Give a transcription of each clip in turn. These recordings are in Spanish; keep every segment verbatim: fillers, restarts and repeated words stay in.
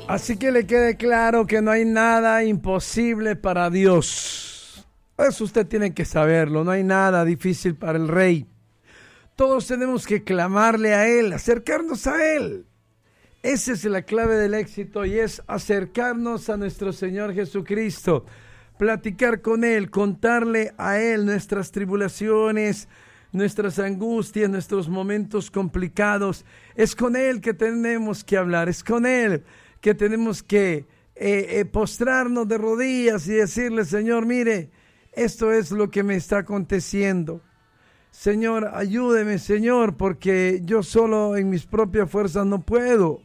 Así que le quede claro que no hay nada imposible para Dios. Eso usted tiene que saberlo. No hay nada difícil para el Rey. Todos tenemos que clamarle a Él, acercarnos a Él. Esa es la clave del éxito y es acercarnos a nuestro Señor Jesucristo, platicar con Él, contarle a Él nuestras tribulaciones, nuestras angustias, nuestros momentos complicados. Es con Él que tenemos que hablar, es con Él que tenemos que eh, eh, postrarnos de rodillas y decirle: Señor, mire, esto es lo que me está aconteciendo. Señor, ayúdeme, Señor, porque yo solo en mis propias fuerzas no puedo.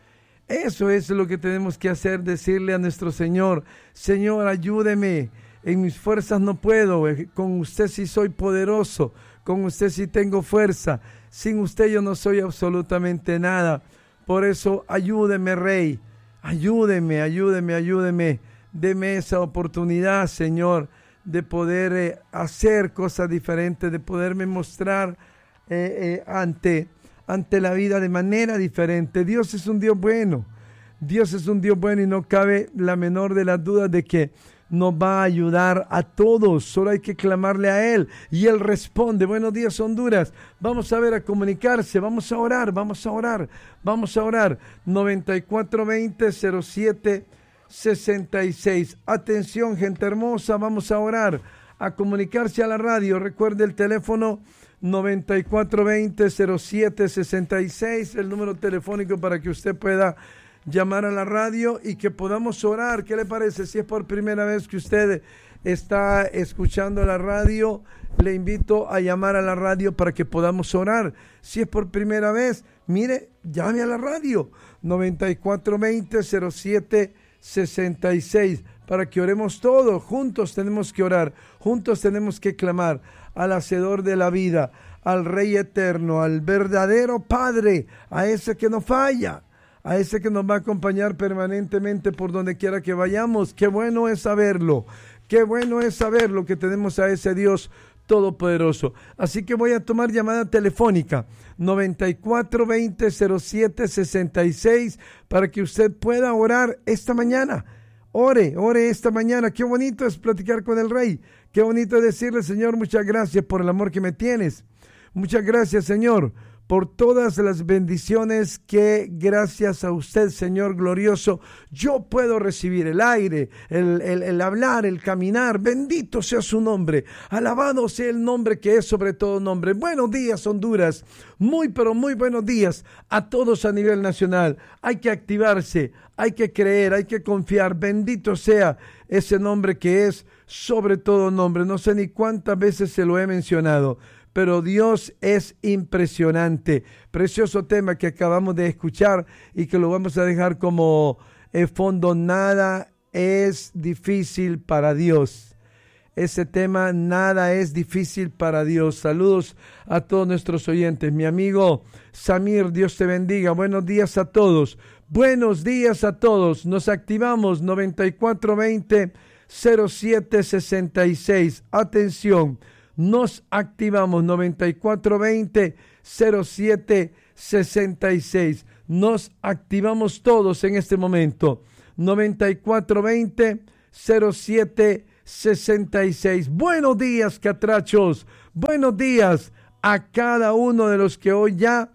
Eso es lo que tenemos que hacer, decirle a nuestro Señor: Señor, ayúdeme, en mis fuerzas no puedo, con usted sí soy poderoso, con usted sí tengo fuerza, sin usted yo no soy absolutamente nada. Por eso, ayúdeme, Rey, ayúdeme, ayúdeme, ayúdeme, deme esa oportunidad, Señor, de poder eh, hacer cosas diferentes, de poderme mostrar eh, eh, ante, ante la vida de manera diferente. Dios es un Dios bueno, Dios es un Dios bueno y no cabe la menor de las dudas de que nos va a ayudar a todos. Solo hay que clamarle a Él y Él responde. Buenos días, Honduras. Vamos a ver, a comunicarse, vamos a orar, vamos a orar, vamos a orar. noventa y cuatro veinte cero siete sesenta y seis. Atención, gente hermosa, vamos a orar, a comunicarse a la radio. Recuerde el teléfono noventa y cuatro veinte cero siete sesenta y seis, el número telefónico para que usted pueda llamar a la radio y que podamos orar. ¿Qué le parece? Si es por primera vez que usted está escuchando la radio, le invito a llamar a la radio para que podamos orar. Si es por primera vez, mire, llame a la radio noventa y cuatro veinte cero siete sesenta y seis para que oremos todos. Juntos tenemos que orar, juntos tenemos que clamar al Hacedor de la vida, al Rey eterno, al verdadero Padre, a ese que no falla, a ese que nos va a acompañar permanentemente por donde quiera que vayamos. Qué bueno es saberlo, qué bueno es saberlo que tenemos a ese Dios todopoderoso. Así que voy a tomar llamada telefónica noventa y cuatro veinte cero siete sesenta y seis para que usted pueda orar esta mañana. Ore, ore esta mañana. Qué bonito es platicar con el Rey. Qué bonito es decirle: Señor, muchas gracias por el amor que me tienes. Muchas gracias, Señor, por todas las bendiciones que gracias a usted, Señor glorioso, yo puedo recibir. El aire, el, el, el hablar, el caminar. Bendito sea su nombre. Alabado sea el nombre que es sobre todo nombre. Buenos días, Honduras. Muy, pero muy buenos días a todos a nivel nacional. Hay que activarse, hay que creer, hay que confiar. Bendito sea ese nombre que es sobre todo nombre. No sé ni cuántas veces se lo he mencionado, pero Dios es impresionante. Precioso tema que acabamos de escuchar y que lo vamos a dejar como eh, fondo. Nada es difícil para Dios. Ese tema, nada es difícil para Dios. Saludos a todos nuestros oyentes. Mi amigo Samir, Dios te bendiga. Buenos días a todos. Buenos días a todos. Nos activamos noventa y cuatro veinte cero siete sesenta y seis. Atención. Nos activamos noventa y cuatro veinte cero siete sesenta y seis. Nos activamos todos en este momento. noventa y cuatro veinte cero siete sesenta y seis. Buenos días, catrachos. Buenos días a cada uno de los que hoy ya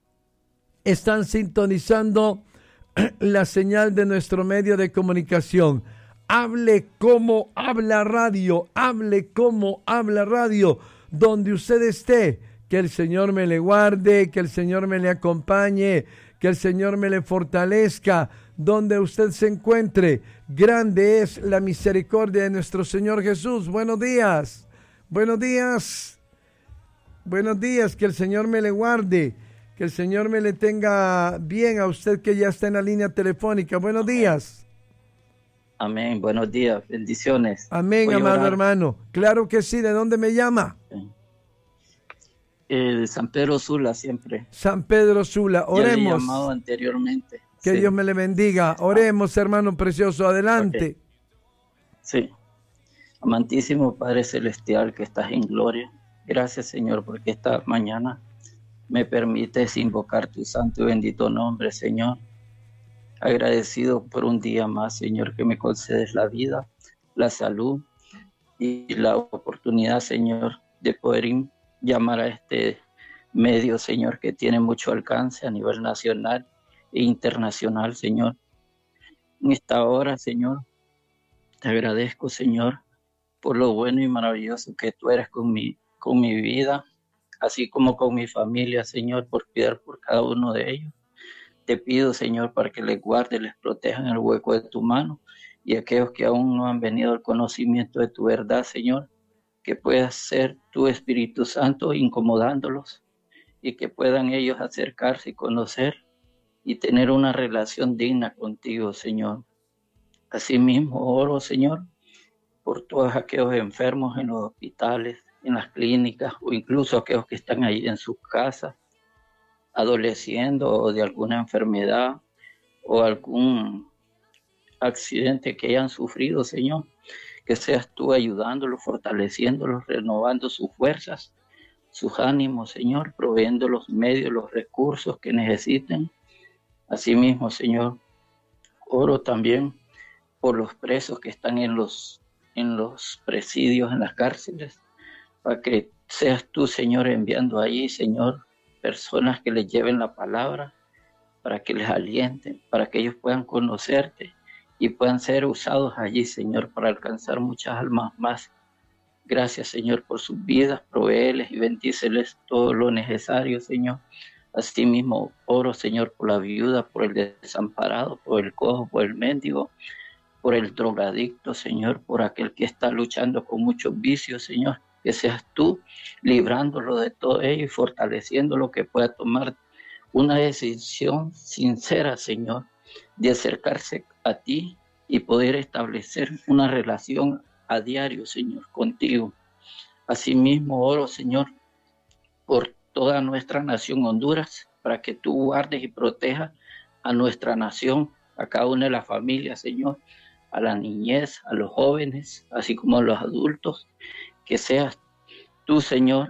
están sintonizando la señal de nuestro medio de comunicación. Hable como habla radio, hable como habla radio, donde usted esté. Que el Señor me le guarde, que el Señor me le acompañe, que el Señor me le fortalezca, donde usted se encuentre. Grande es la misericordia de nuestro Señor Jesús. Buenos días, buenos días, buenos días, que el Señor me le guarde, que el Señor me le tenga bien a usted que ya está en la línea telefónica. Buenos días. Amén, buenos días, bendiciones. Amén, Voy amado hermano. Claro que sí, ¿de dónde me llama? Eh, de San Pedro Sula, siempre. San Pedro Sula, oremos. Ya le he llamado anteriormente. Que sí. Dios me le bendiga. Oremos, hermano precioso, adelante. Okay. Sí. Amantísimo Padre Celestial que estás en gloria, gracias, Señor, porque esta mañana me permites invocar tu santo y bendito nombre, Señor. Agradecido por un día más, Señor, que me concedes la vida, la salud y la oportunidad, Señor, de poder llamar a este medio, Señor, que tiene mucho alcance a nivel nacional e internacional, Señor. En esta hora, Señor, te agradezco, Señor, por lo bueno y maravilloso que tú eres con mi, con mi vida, así como con mi familia, Señor, por cuidar por cada uno de ellos. Te pido, Señor, para que les guarde, les proteja en el hueco de tu mano, y aquellos que aún no han venido al conocimiento de tu verdad, Señor, que puedas ser tu Espíritu Santo incomodándolos y que puedan ellos acercarse y conocer y tener una relación digna contigo, Señor. Asimismo, oro, Señor, por todos aquellos enfermos en los hospitales, en las clínicas o incluso aquellos que están ahí en sus casas, adoleciendo o de alguna enfermedad o algún accidente que hayan sufrido, Señor, que seas tú ayudándolos, fortaleciéndolos, renovando sus fuerzas, sus ánimos, Señor, proveyendo los medios, los recursos que necesiten. Asimismo, Señor, oro también por los presos que están en los, en los presidios, en las cárceles, para que seas tú, Señor, enviando allí, Señor, personas que les lleven la palabra, para que les alienten, para que ellos puedan conocerte y puedan ser usados allí, Señor, para alcanzar muchas almas más. Gracias, Señor, por sus vidas, provéeles y bendíceles todo lo necesario, Señor. Asimismo, oro, Señor, por la viuda, por el desamparado, por el cojo, por el mendigo, por el drogadicto, Señor, por aquel que está luchando con muchos vicios, Señor. Que seas tú librándolo de todo ello y fortaleciéndolo, que pueda tomar una decisión sincera, Señor, de acercarse a ti y poder establecer una relación a diario, Señor, contigo. Asimismo, oro, Señor, por toda nuestra nación Honduras, para que tú guardes y protejas a nuestra nación, a cada una de las familias, Señor, a la niñez, a los jóvenes, así como a los adultos, que seas tú, Señor,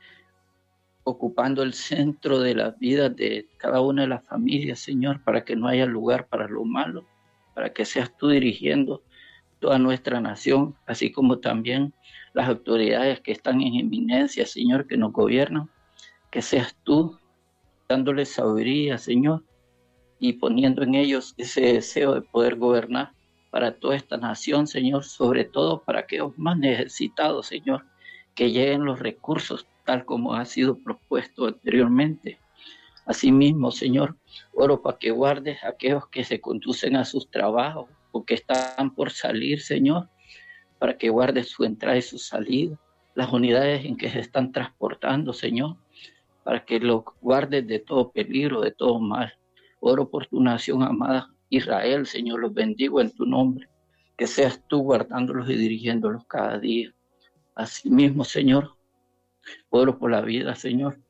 ocupando el centro de la vida de cada una de las familias, Señor, para que no haya lugar para lo malo, para que seas tú dirigiendo toda nuestra nación, así como también las autoridades que están en eminencia, Señor, que nos gobiernan, que seas tú dándoles sabiduría, Señor, y poniendo en ellos ese deseo de poder gobernar para toda esta nación, Señor, sobre todo para aquellos más necesitados, Señor, que lleguen los recursos tal como ha sido propuesto anteriormente. Asimismo, Señor, oro para que guardes a aquellos que se conducen a sus trabajos o que están por salir, Señor, para que guardes su entrada y su salida, las unidades en que se están transportando, Señor, para que los guardes de todo peligro, de todo mal. Oro por tu nación amada, Israel, Señor, los bendigo en tu nombre, que seas tú guardándolos y dirigiéndolos cada día. Asimismo, Señor, oro por la vida, Señor,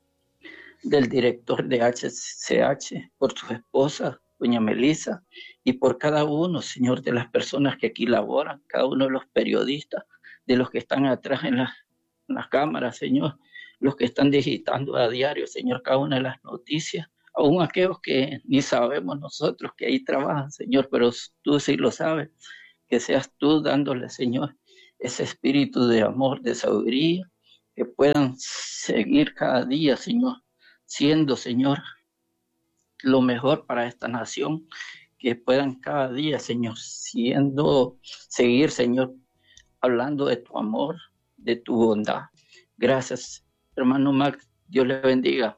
del director de H C H, por su esposa, doña Melissa, y por cada uno, Señor, de las personas que aquí laboran, cada uno de los periodistas, de los que están atrás en las, en las cámaras, Señor, los que están digitando a diario, Señor, cada una de las noticias, aún aquellos que ni sabemos nosotros que ahí trabajan, Señor, pero tú sí lo sabes, que seas tú dándole, Señor, ese espíritu de amor, de sabiduría, que puedan seguir cada día, Señor, siendo, Señor, lo mejor para esta nación, que puedan cada día, Señor, siendo, seguir, Señor, hablando de tu amor, de tu bondad. Gracias, hermano Max, Dios le bendiga.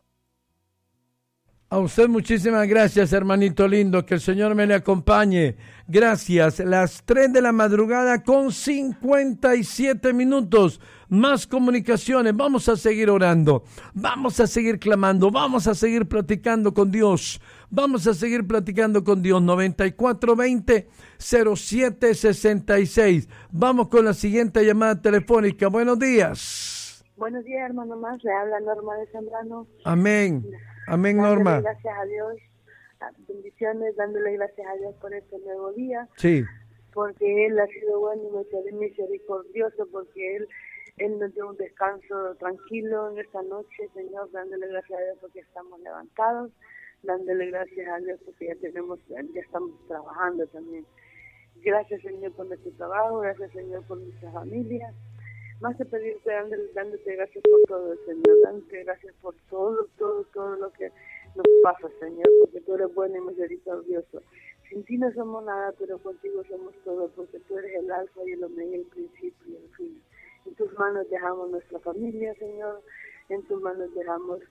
A usted muchísimas gracias, hermanito lindo, que el Señor me le acompañe. Gracias, las tres de la madrugada con cincuenta y siete minutos. Más comunicaciones, vamos a seguir orando, vamos a seguir clamando, vamos a seguir platicando con Dios, vamos a seguir platicando con Dios. Noventa y cuatro veinte cero siete sesenta y seis. Vamos con la siguiente llamada telefónica. Buenos días. Buenos días, hermano Más, le habla Norma de Zambrano. Amén. Amén, Norma. Dándole gracias a Dios, bendiciones, dándole gracias a Dios por este nuevo día. Sí. Porque Él ha sido bueno y misericordioso, porque Él, Él nos dio un descanso tranquilo en esta noche, Señor, dándole gracias a Dios porque estamos levantados, dándole gracias a Dios porque ya tenemos, ya estamos trabajando también. Gracias, Señor, por nuestro trabajo, gracias, Señor, por nuestra familia. Más que pedirte, dándole, dándote gracias por todo, Señor, dándote gracias por todo, todo, todo lo que nos pasa, Señor, porque tú eres bueno y misericordioso. Sin ti no somos nada, pero contigo somos todo, porque tú eres el alfa y el omega, el principio y el fin. En tus manos dejamos nuestra familia, Señor, en tus manos dejamos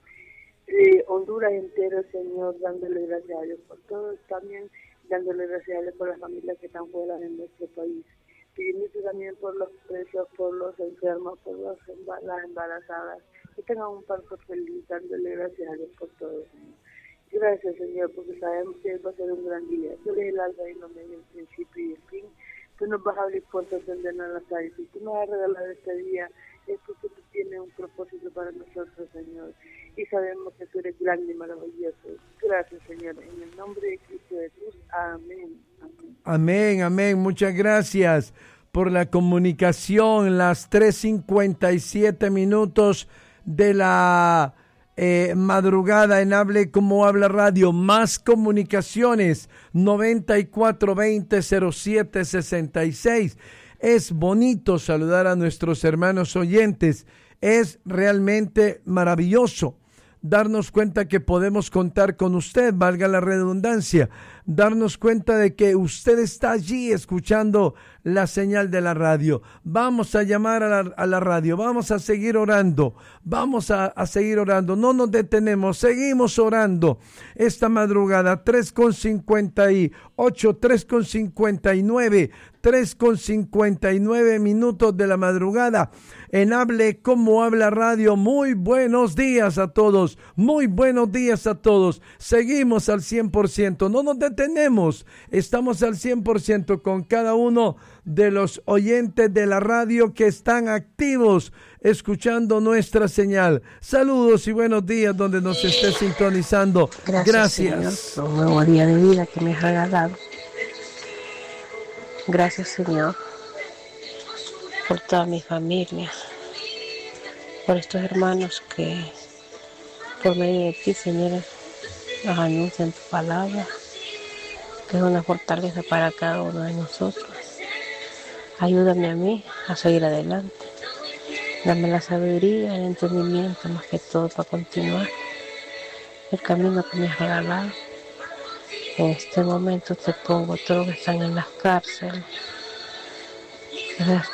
eh, Honduras entero, Señor, dándole gracias a Dios por todo, también dándole gracias a Dios por las familias que están fuera de nuestro país. Pidiendo también por los presos, por los enfermos, por los embar- las embarazadas, que tengan un parto feliz, dándole gracias a Dios por todo, Señor. Gracias, Señor, porque sabemos que va a ser un gran día. Tú eres el alfa y el omega, el principio y el fin. Tú nos vas a abrir puertas donde no las hay. Si tú nos has regalado este día, es porque tú tienes un propósito para nosotros, Señor. Y sabemos que tú eres grande y maravilloso. Gracias, Señor. En el nombre de Cristo Jesús. Amén. Amén. Amén, amén. Muchas gracias por la comunicación. Las tres cincuenta y siete minutos de la eh, madrugada en Hable Como Habla Radio. Más comunicaciones, noventa y cuatro veinte cero siete sesenta y seis. Es bonito saludar a nuestros hermanos oyentes. Es realmente maravilloso darnos cuenta que podemos contar con usted, valga la redundancia, darnos cuenta de que usted está allí escuchando la señal de la radio. Vamos a llamar a la, a la radio, vamos a seguir orando, vamos a, a seguir orando, no nos detenemos, seguimos orando esta madrugada. Tres con cincuenta y ocho, tres con cincuenta y nueve, tres con cincuenta y nueve minutos de la madrugada en Hable Como Habla Radio. Muy buenos días a todos, muy buenos días a todos. Seguimos al cien por ciento, no nos detenemos, estamos al cien por ciento con cada uno de los oyentes de la radio que están activos escuchando nuestra señal. Saludos y buenos días donde nos esté sintonizando. Gracias, Gracias. Señor, por un nuevo día de vida que me has regalado. Gracias, Señor, por toda mi familia, por estos hermanos que por medio de ti, Señor, nos anuncian tu palabra, que es una fortaleza para cada uno de nosotros. Ayúdame a mí a seguir adelante. Dame la sabiduría y el entendimiento, más que todo, para continuar el camino que me has regalado. En este momento te pongo todos los que están en las cárceles,